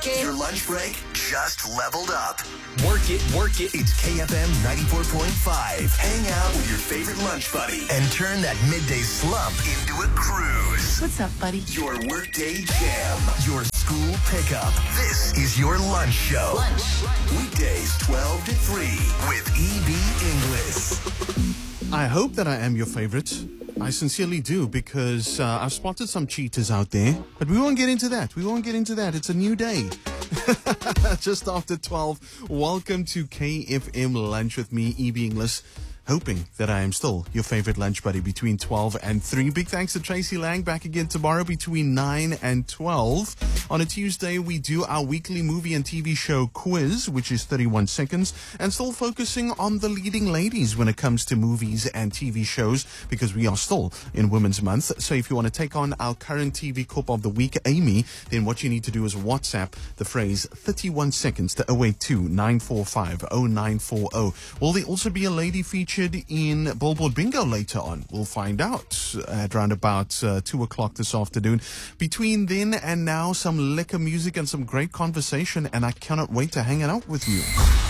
Your lunch break just leveled up. Work it, work it. It's KFM 94.5. Hang out with your favorite lunch buddy and turn that midday slump into a cruise. What's up, buddy? Your workday jam. Your school pickup. This is your lunch show. Lunch. Weekdays 12 to 3 with EB English. I hope that I am your favorite. I sincerely do, because I've spotted some cheaters out there. But we won't get into that. It's a new day. Just after 12, welcome to KFM Lunch with me, EB English. Hoping that I am still your favorite lunch buddy between 12 and 3. Big thanks to Tracy Lang, back again tomorrow between 9 and 12. On a Tuesday, we do our weekly movie and TV show quiz, which is 31 seconds, and still focusing on the leading ladies when it comes to movies and TV shows, because we are still in Women's Month. So if you want to take on our current TV Cop of the Week, Amy, then what you need to do is WhatsApp the phrase 31 seconds to 082-945-0940. Will there also be a lady featured in Billboard Bingo later on? We'll find out at around about 2 o'clock this afternoon. Between then and now, some liquor music and some great conversation, and I cannot wait to hang out with you.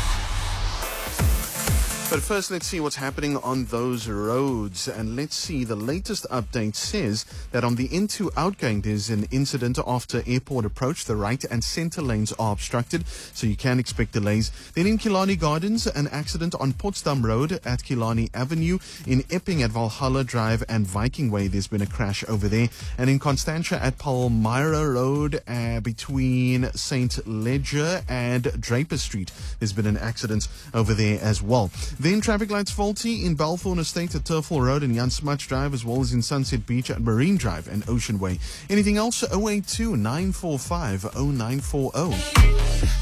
But first, let's see what's happening on those roads. And let's see, the latest update says that on the N2 outgoing, there's an incident after airport approach. The right and center lanes are obstructed, so you can expect delays. Then in Killarney Gardens, an accident on Potsdam Road at Killarney Avenue. In Epping at Valhalla Drive and Viking Way, there's been a crash over there. And in Constantia at Palmyra Road, between St. Ledger and Draper Street, there's been an accident over there as well. Then traffic lights faulty in Balthorn Estate at Turfall Road and Jan Smuts Drive, as well as in Sunset Beach at Marine Drive and Ocean Way. Anything else? 082-945-0940.